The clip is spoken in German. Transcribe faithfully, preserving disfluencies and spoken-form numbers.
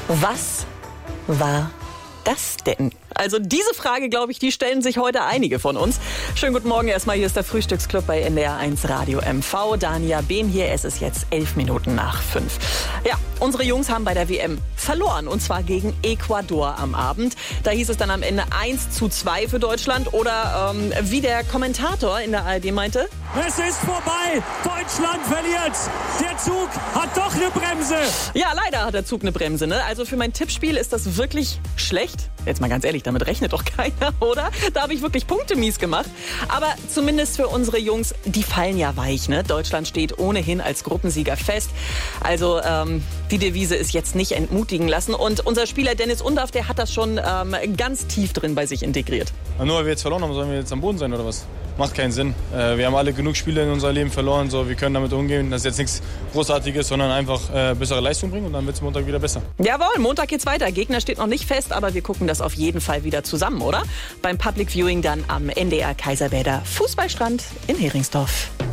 Was war das denn? Also diese Frage, glaube ich, die stellen sich heute einige von uns. Schönen guten Morgen erstmal, hier ist der Frühstücksclub bei N D R eins Radio M V. Dania Behm hier, es ist jetzt elf Minuten nach fünf. Ja, unsere Jungs haben bei der W M verloren und zwar gegen Ecuador am Abend. Da hieß es dann am Ende eins zu zwei für Deutschland oder ähm, wie der Kommentator in der A R D meinte: Es ist vorbei, Deutschland verliert, der Zug hat doch eine Bremse. Ja, leider hat der Zug eine Bremse, ne? Also für mein Tippspiel ist das wirklich schlecht. Jetzt mal ganz ehrlich, damit rechnet doch keiner, oder? Da habe ich wirklich Punkte mies gemacht. Aber zumindest für unsere Jungs, die fallen ja weich, ne? Deutschland steht ohnehin als Gruppensieger fest. Also ähm, die Devise ist jetzt nicht entmutigen lassen. Und unser Spieler Dennis Undaff, der hat das schon ähm, ganz tief drin bei sich integriert. Nur weil wir jetzt verloren haben, sollen wir jetzt am Boden sein oder was? Macht keinen Sinn. Äh, wir haben alle genug Spiele in unserem Leben verloren. So, wir können damit umgehen. Das ist jetzt nichts Großartiges, sondern einfach äh, bessere Leistung bringen und dann wird es Montag wieder besser. Jawohl, Montag geht's weiter. Gegner steht noch nicht fest, aber wir gucken das auf jeden Fall wieder zusammen, oder? Beim Public Viewing dann am N D R Kaiserwerder Fußballstrand in Heringsdorf.